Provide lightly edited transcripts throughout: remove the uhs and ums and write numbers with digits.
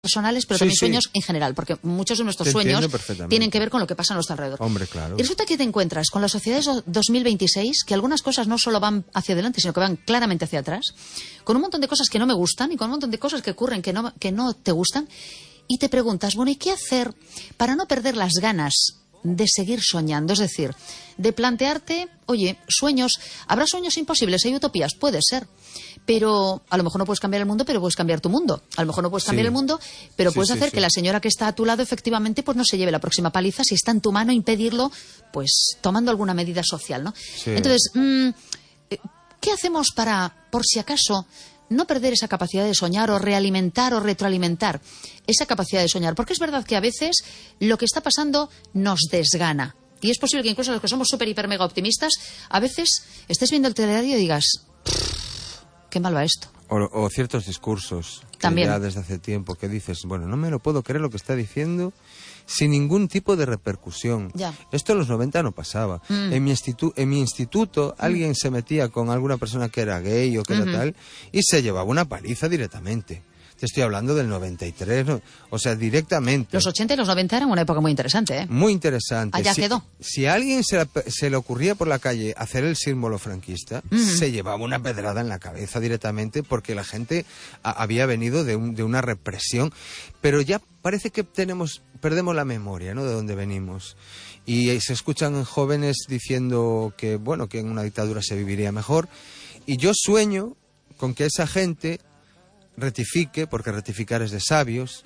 personales, pero también sueños en general, porque muchos de nuestros sueños tienen que ver con lo que pasa a nuestro alrededor. Hombre, claro. Y resulta que te encuentras con las sociedades 2026, que algunas cosas no solo van hacia adelante, sino que van claramente hacia atrás, con un montón de cosas que no me gustan y con un montón de cosas que ocurren que no te gustan, y te preguntas, bueno, ¿y qué hacer para no perder las ganas de seguir soñando? Es decir, de plantearte, oye, sueños, ¿habrá sueños imposibles? ¿Hay utopías? Puede ser. Pero a lo mejor no puedes cambiar el mundo, pero puedes cambiar tu mundo. A lo mejor no puedes cambiar el mundo, pero puedes hacer que la señora que está a tu lado efectivamente pues no se lleve la próxima paliza, si está en tu mano impedirlo, pues tomando alguna medida social, ¿no? Sí. Entonces, ¿qué hacemos para, por si acaso, no perder esa capacidad de soñar o realimentar o retroalimentar esa capacidad de soñar? Porque es verdad que a veces lo que está pasando nos desgana. Y es posible que incluso los que somos súper, hiper, mega optimistas, a veces estés viendo el telediario y digas, qué mal va esto. O ciertos discursos también ya desde hace tiempo que dices, bueno, no me lo puedo creer lo que está diciendo sin ningún tipo de repercusión. Ya. Esto en los 90 no pasaba. En mi instituto alguien se metía con alguna persona que era gay o que era tal y se llevaba una paliza directamente. Te estoy hablando del 93, ¿no? O sea, directamente. Los 80 y los 90 eran una época muy interesante, ¿eh? Muy interesante. Allá quedó. Si a alguien se le ocurría por la calle hacer el símbolo franquista, se llevaba una pedrada en la cabeza directamente porque la gente había venido de una represión. Pero ya parece que perdemos la memoria, ¿no?, de dónde venimos. Y se escuchan jóvenes diciendo que, bueno, que en una dictadura se viviría mejor. Y yo sueño con que esa gente rectifique, porque rectificar es de sabios,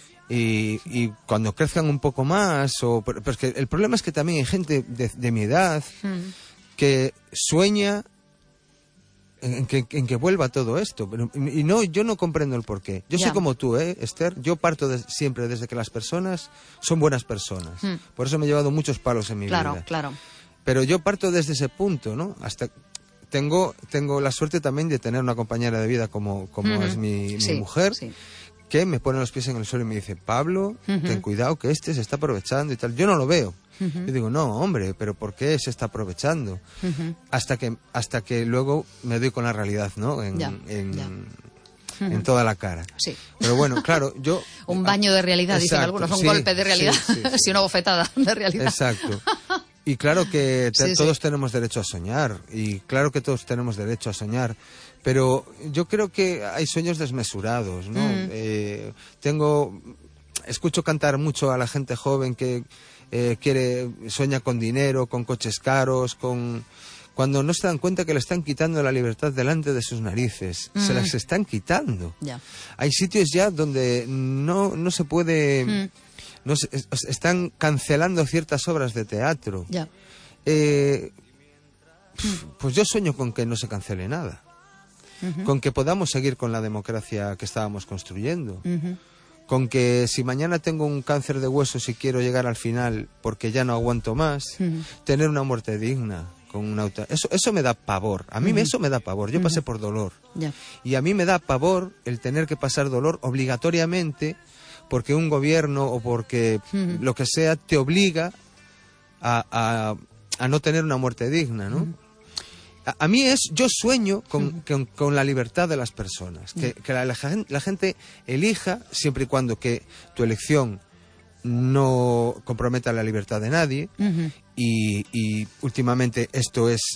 y cuando crezcan un poco más, pero es que el problema es que también hay gente de mi edad que sueña en que vuelva todo esto, y no, yo no comprendo el porqué. Yo soy como tú, Esther, yo parto siempre desde que las personas son buenas personas, por eso me he llevado muchos palos en mi vida. Claro. Pero yo parto desde ese punto, ¿no? Hasta Tengo la suerte también de tener una compañera de vida como es mi mujer, que me pone los pies en el suelo y me dice, Pablo, ten cuidado que se está aprovechando y tal. Yo no lo veo. Yo digo, no, hombre, pero ¿por qué se está aprovechando? Hasta que luego me doy con la realidad, ¿no? En toda la cara. Sí. Pero bueno, claro, yo... un baño de realidad, dicen algunos, un golpe de realidad, si una bofetada de realidad. Exacto. Y claro que todos tenemos derecho a soñar, y claro que todos tenemos derecho a soñar, pero yo creo que hay sueños desmesurados, ¿no? Escucho cantar mucho a la gente joven que sueña con dinero, con coches caros, cuando no se dan cuenta que le están quitando la libertad delante de sus narices. Se las están quitando. Hay sitios ya donde no se puede... están cancelando ciertas obras de teatro. Pues yo sueño con que no se cancele nada. Con que podamos seguir con la democracia que estábamos construyendo. Con que si mañana tengo un cáncer de huesos y quiero llegar al final porque ya no aguanto más, tener una muerte digna. Eso me da pavor. A mí eso me da pavor. Yo pasé por dolor. Y a mí me da pavor el tener que pasar dolor obligatoriamente porque un gobierno o porque lo que sea te obliga a no tener una muerte digna, ¿no? A mí yo sueño con la libertad de las personas, que la gente elija, siempre y cuando que tu elección no comprometa la libertad de nadie, y últimamente esto es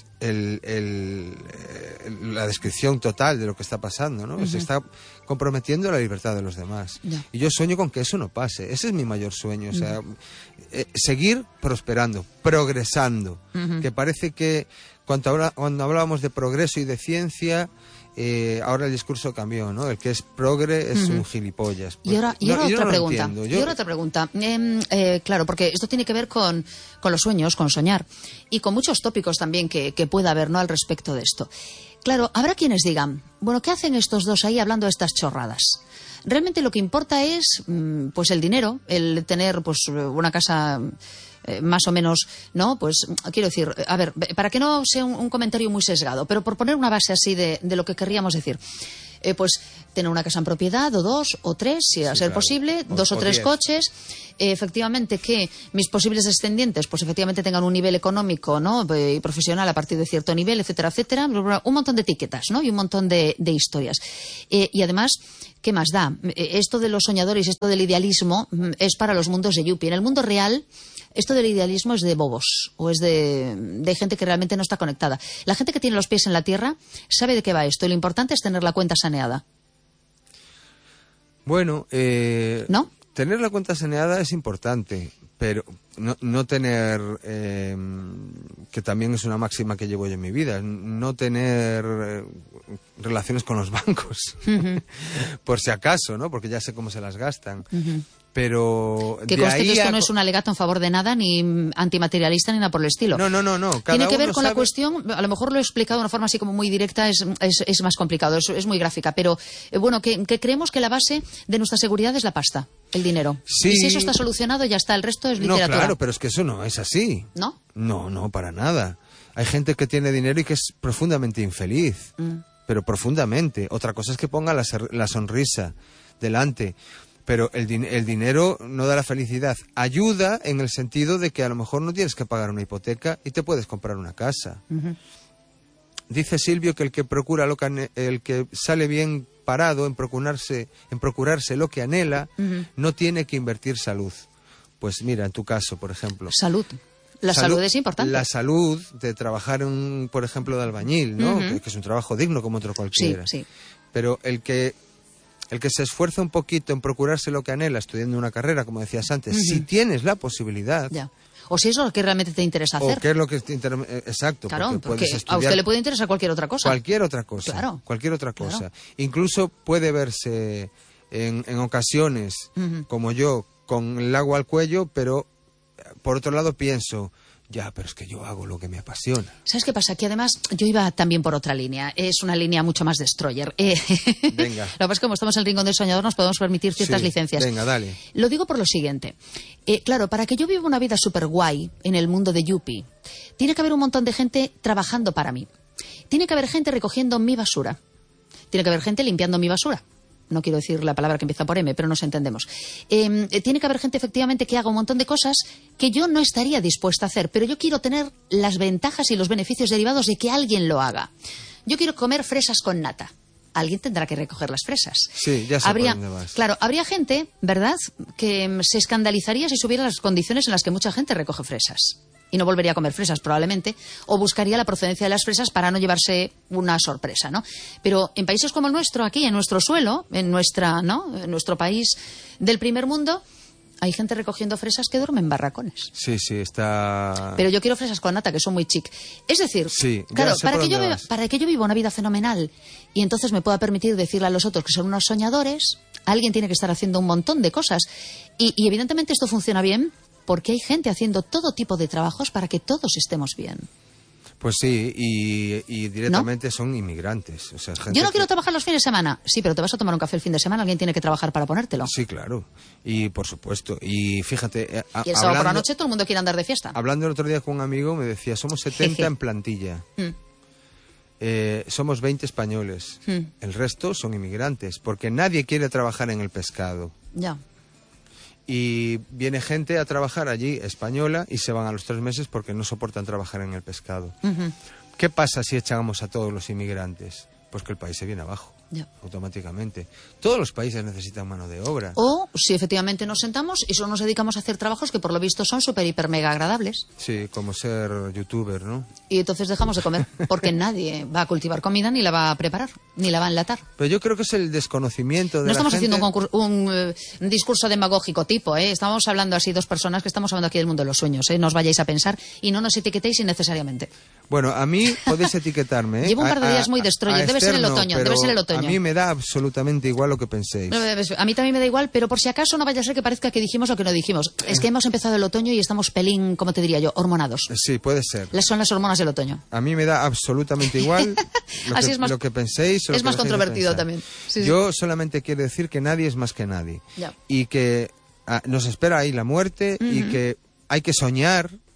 la descripción total de lo que está pasando, ¿no? Se está comprometiendo la libertad de los demás. Y yo sueño con que eso no pase. Ese es mi mayor sueño, o sea, seguir prosperando, progresando, que parece que cuando hablábamos de progreso y de ciencia, ahora el discurso cambió, ¿no? El que es progre es un gilipollas. Pues, y ahora otra pregunta. Claro, porque esto tiene que ver con los sueños, con soñar, y con muchos tópicos también que pueda haber, ¿no?, al respecto de esto. Claro, habrá quienes digan, bueno, ¿qué hacen estos dos ahí hablando de estas chorradas? Realmente lo que importa es, pues, el dinero, el tener, pues, una casa... más o menos, ¿no? Pues quiero decir, a ver, para que no sea un comentario muy sesgado, pero por poner una base así de lo que querríamos decir. pues tener una casa en propiedad, o 2, o 3, si a ser posible, 2 o 3 10. coches, efectivamente que mis posibles descendientes, pues efectivamente tengan un nivel económico, ¿no? Y profesional a partir de cierto nivel, etcétera, etcétera, un montón de etiquetas, ¿no? Y un montón de historias. Y además, ¿qué más da? Esto de los soñadores, esto del idealismo, es para los mundos de Yuppie. En el mundo real, esto del idealismo es de bobos, o es de gente que realmente no está conectada. La gente que tiene los pies en la tierra sabe de qué va esto, y lo importante es tener la cuenta saneada. Bueno, ¿No? tener la cuenta saneada es importante, pero no tener, que también es una máxima que llevo yo en mi vida, no tener relaciones con los bancos, por si acaso, ¿no? Porque ya sé cómo se las gastan. Pero que de conste ahí que esto no es un alegato en favor de nada, ni antimaterialista, ni nada por el estilo. No. Tiene que ver con sabe... la cuestión, a lo mejor lo he explicado de una forma así como muy directa, es más complicado, es muy gráfica, pero bueno, que creemos que la base de nuestra seguridad es la pasta, el dinero. Sí. Y si eso está solucionado, ya está, el resto es literatura. No, claro, pero es que eso no es así. ¿No? No, para nada. Hay gente que tiene dinero y que es profundamente infeliz, pero profundamente. Otra cosa es que ponga la sonrisa delante. Pero el dinero no da la felicidad. Ayuda en el sentido de que a lo mejor no tienes que pagar una hipoteca y te puedes comprar una casa. Dice Silvio que el que sale bien parado en procurarse lo que anhela, no tiene que invertir salud. Pues mira, en tu caso, por ejemplo. Salud. La salud es importante. La salud de trabajar, por ejemplo, de albañil, ¿no? Que es un trabajo digno como otro cualquiera. Sí. Pero el que se esfuerza un poquito en procurarse lo que anhela, estudiando una carrera, como decías antes, si tienes la posibilidad... Ya. O si es lo que realmente te interesa hacer. O qué es lo que te interesa... Exacto. Claro, porque puedes estudiar a usted le puede interesar cualquier otra cosa. Cualquier otra cosa. Claro. Cualquier otra cosa. Claro. Incluso puede verse en ocasiones, como yo, con el agua al cuello, pero por otro lado pienso... Ya, pero es que yo hago lo que me apasiona. ¿Sabes qué pasa? Que además yo iba también por otra línea. Es una línea mucho más destroyer. Venga. Lo que pasa es que como estamos en el rincón del soñador nos podemos permitir ciertas licencias. Venga, dale. Lo digo por lo siguiente. Claro, para que yo viva una vida súper guay en el mundo de Yuppie, tiene que haber un montón de gente trabajando para mí. Tiene que haber gente recogiendo mi basura. Tiene que haber gente limpiando mi basura. No quiero decir la palabra que empieza por M, pero nos entendemos. Tiene que haber gente, efectivamente, que haga un montón de cosas que yo no estaría dispuesta a hacer, pero yo quiero tener las ventajas y los beneficios derivados de que alguien lo haga. Yo quiero comer fresas con nata. Alguien tendrá que recoger las fresas. Sí, ya sé por dónde vas. Claro, habría gente, ¿verdad?, que se escandalizaría si subiera las condiciones en las que mucha gente recoge fresas. Y no volvería a comer fresas, probablemente, o buscaría la procedencia de las fresas para no llevarse una sorpresa, ¿no? Pero en países como el nuestro, aquí, en nuestro suelo, en nuestro país del primer mundo, hay gente recogiendo fresas que duermen en barracones. Sí, está... Pero yo quiero fresas con nata, que son muy chic. Es decir, sí, claro, para que yo viva una vida fenomenal y entonces me pueda permitir decirle a los otros que son unos soñadores, alguien tiene que estar haciendo un montón de cosas. Y evidentemente esto funciona bien porque hay gente haciendo todo tipo de trabajos para que todos estemos bien. Pues sí, y directamente ¿no? Son inmigrantes. O sea, gente yo no quiero trabajar los fines de semana. Sí, pero te vas a tomar un café el fin de semana, alguien tiene que trabajar para ponértelo. Sí, claro. Y por supuesto. Y fíjate... y el sábado por la noche todo el mundo quiere andar de fiesta. Hablando el otro día con un amigo, me decía, somos 70 en plantilla. Somos 20 españoles. El resto son inmigrantes, porque nadie quiere trabajar en el pescado. Ya. Y viene gente a trabajar allí, española, y se van a los 3 meses porque no soportan trabajar en el pescado. ¿Qué pasa si echamos a todos los inmigrantes? Pues que el país se viene abajo, automáticamente. Todos los países necesitan mano de obra. O si efectivamente nos sentamos y solo nos dedicamos a hacer trabajos que por lo visto son súper, hiper, mega agradables. Sí, como ser youtuber, ¿no? Y entonces dejamos de comer, porque nadie va a cultivar comida, ni la va a preparar, ni la va a enlatar. Pero yo creo que es el desconocimiento de no estamos la gente... haciendo un discurso demagógico tipo, Estamos hablando así, dos personas que estamos hablando aquí del mundo de los sueños, No os vayáis a pensar y no nos etiquetéis innecesariamente. Bueno, a mí podéis etiquetarme, Llevo un par de días muy destroyer, debe ser el otoño, A mí me da absolutamente igual lo que penséis. A mí también me da igual, pero por si acaso no vaya a ser que parezca que dijimos lo que no dijimos. Es que hemos empezado el otoño y estamos pelín, ¿cómo te diría yo? Hormonados. Sí, puede ser. Son las hormonas del otoño. A mí me da absolutamente igual lo que penséis. Es más controvertido también. Sí, yo solamente quiero decir que nadie es más que nadie. Ya. Y que nos espera ahí la muerte y que hay que soñar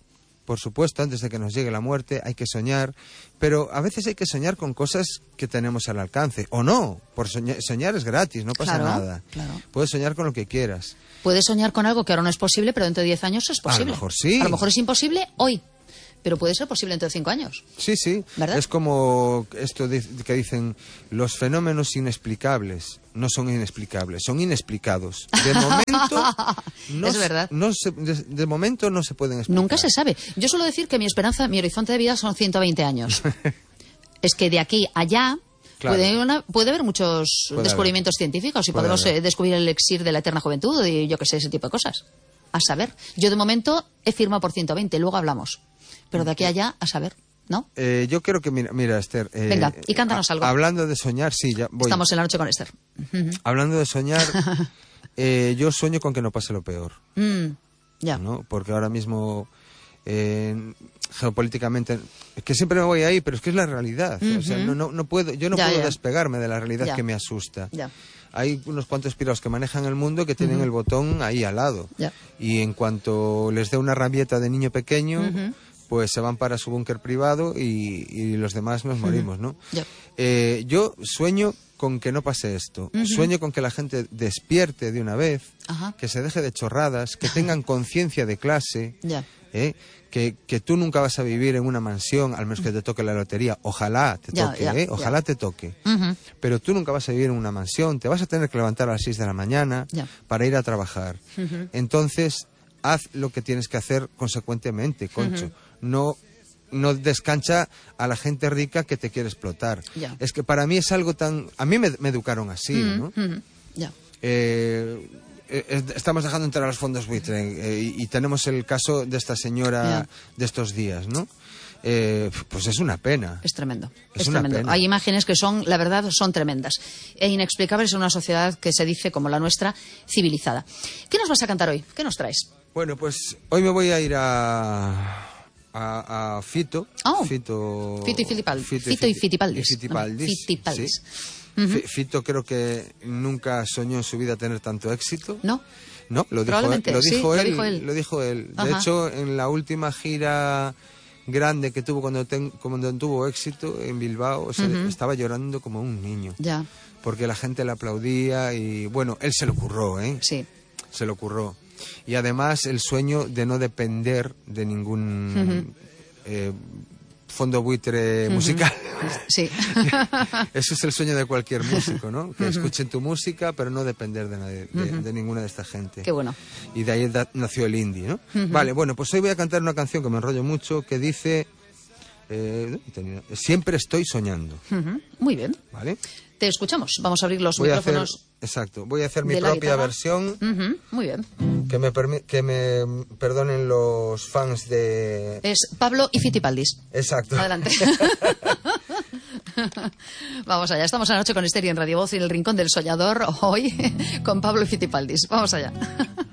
por supuesto, antes de que nos llegue la muerte, hay que soñar, pero a veces hay que soñar con cosas que tenemos al alcance, o no, por soñar es gratis, no pasa nada. Claro. Puedes soñar con lo que quieras. Puedes soñar con algo que ahora no es posible, pero dentro de 10 años es posible. A lo mejor sí. A lo mejor es imposible hoy, pero puede ser posible dentro de 5 años. Sí, sí. ¿Verdad? Es como esto que dicen, los fenómenos inexplicables no son inexplicables, son inexplicados. De momento, es verdad. De momento no se pueden explicar. Nunca se sabe. Yo suelo decir que mi esperanza, mi horizonte de vida son 120 años. Es que de aquí a allá... Claro. Puede haber muchos descubrimientos científicos y podemos descubrir el elixir de la eterna juventud y yo qué sé, ese tipo de cosas. A saber. Yo de momento he firmado por 120, luego hablamos. Pero de aquí a allá, a saber, ¿no? Yo creo que, mira Esther... Venga, y cántanos algo. Hablando de soñar, sí, ya voy. Estamos en la noche con Esther. Hablando de soñar, yo sueño con que no pase lo peor. Ya. ¿No? Porque ahora mismo... geopolíticamente, es que siempre me voy ahí, pero es que es la realidad. O sea, yo no puedo despegarme de la realidad que me asusta. Ya. Hay unos cuantos pirados que manejan el mundo que tienen el botón ahí al lado. Ya. Y en cuanto les dé una rabieta de niño pequeño, pues se van para su búnker privado y los demás nos morimos, ¿no? Ya. Yo sueño con que no pase esto. Sueño con que la gente despierte de una vez, que se deje de chorradas, que tengan conciencia de clase, que tú nunca vas a vivir en una mansión, al menos que te toque la lotería. Ojalá te toque, ojalá te toque. Pero tú nunca vas a vivir en una mansión, te vas a tener que levantar a las 6 de la mañana para ir a trabajar. Entonces, haz lo que tienes que hacer consecuentemente, Concho. No descancha a la gente rica que te quiere explotar. Es que para mí es algo tan... A mí me educaron así, ¿no? Estamos dejando entrar a los fondos buitre y tenemos el caso de esta señora de estos días, ¿no? Pues es una pena. Es tremendo. Es una tremendo. pena. Hay imágenes que son, la verdad, son tremendas e inexplicables en una sociedad que se dice, como la nuestra, civilizada. ¿Qué nos vas a cantar hoy? ¿Qué nos traes? Bueno, pues hoy me voy a ir a Fito. Fito y Fitipaldis. Fito y Fitipaldis. Fitipaldis. Sí. Fito creo que nunca soñó en su vida tener tanto éxito. No, lo dijo él. De hecho, en la última gira grande que tuvo cuando tuvo éxito en Bilbao, estaba llorando como un niño. Ya. Porque la gente le aplaudía y bueno, él se lo curró, Sí. Se lo curró. Y además el sueño de no depender de ningún fondo buitre musical. Sí. Eso es el sueño de cualquier músico, ¿no? Que escuchen tu música, pero no depender de nadie, de ninguna de esta gente. Qué bueno. Y de ahí nació el indie, ¿no? Vale, bueno, pues hoy voy a cantar una canción que me enrollo mucho, que dice... siempre estoy soñando. Muy bien. ¿Vale? Te escuchamos. Vamos a abrir los micrófonos. Voy a hacer mi propia versión. Muy bien. Que me perdonen los fans de... Es Pablo y Fitipaldis. Exacto. Adelante. Vamos allá. Estamos en la noche con Esther y en Radio Voz y en el Rincón del Soñador hoy con Pablo y Fitipaldis. Vamos allá.